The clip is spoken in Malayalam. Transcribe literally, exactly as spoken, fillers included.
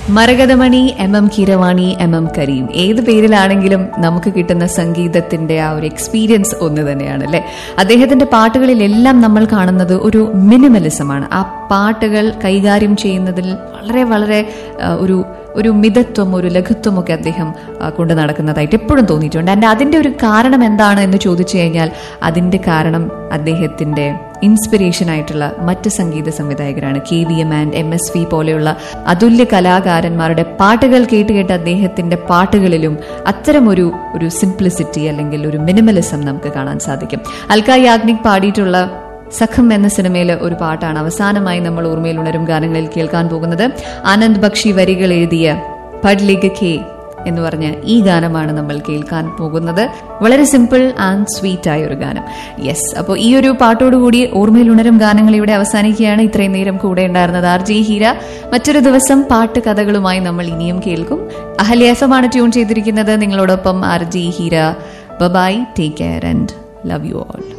മരകതമണി, M M Keeravani, M M Kareem, ഏത് പേരിലാണെങ്കിലും നമുക്ക് കിട്ടുന്ന സംഗീതത്തിന്റെ ആ ഒരു എക്സ്പീരിയൻസ് ഒന്ന് തന്നെയാണ് അല്ലെ. അദ്ദേഹത്തിന്റെ പാട്ടുകളിലെല്ലാം നമ്മൾ കാണുന്നത് ഒരു മിനിമലിസമാണ്. ആ പാട്ടുകൾ കൈകാര്യം ചെയ്യുന്നതിൽ വളരെ വളരെ ഒരു ഒരു മിതത്വം, ഒരു ലഘുത്വം ഒക്കെ അദ്ദേഹം കൊണ്ട് നടക്കുന്നതായിട്ട് എപ്പോഴും തോന്നിയിട്ടുണ്ട്. ആൻഡ് അതിന്റെ ഒരു കാരണം എന്താണ് എന്ന് ചോദിച്ചു കഴിഞ്ഞാൽ അതിന്റെ കാരണം അദ്ദേഹത്തിന്റെ ഇൻസ്പിറേഷൻ ആയിട്ടുള്ള മറ്റ് സംഗീത സംവിധായകരാണ്. K V M and M S V പോലെയുള്ള അതുല്യ കലാകാരന്മാരുടെ പാട്ടുകൾ കേട്ട് കേട്ട് അദ്ദേഹത്തിന്റെ പാട്ടുകളിലും അത്തരം ഒരു ഒരു സിംപ്ലിസിറ്റി അല്ലെങ്കിൽ ഒരു മിനിമലിസം നമുക്ക് കാണാൻ സാധിക്കും. അൽക്ക യാഗ്നിക് പാടിയിട്ടുള്ള സഖം എന്ന സിനിമയിലെ ഒരു പാട്ടാണ് അവസാനമായി നമ്മൾ ഓർമ്മയിൽ ഉണരും ഗാനങ്ങളിൽ കേൾക്കാൻ പോകുന്നത്. ആനന്ദ് ബക്ഷി വരികൾ എഴുതിയ പഡ് ലിഗ് കെ എന്ന് പറഞ്ഞ ഈ ഗാനമാണ് നമ്മൾ കേൾക്കാൻ പോകുന്നത്. വളരെ സിമ്പിൾ ആൻഡ് സ്വീറ്റ് ആയ ഒരു ഗാനം. യെസ്, അപ്പോൾ ഈ ഒരു പാട്ടോടുകൂടി ഓർമ്മയിൽ ഉണരും ഗാനങ്ങൾ ഇവിടെ അവസാനിക്കുകയാണ്. ഇത്രയും നേരം കൂടെ ഉണ്ടായിരുന്നത് ആർ ജെ ഹീര. മറ്റൊരു ദിവസം പാട്ട് കഥകളുമായി നമ്മൾ ഇനിയും കേൾക്കും. അഹല്യ എഫ് എം ആണ് ട്യൂൺ ചെയ്തിരിക്കുന്നത്. നിങ്ങളോടൊപ്പം R J Heera. By, take care and love you all.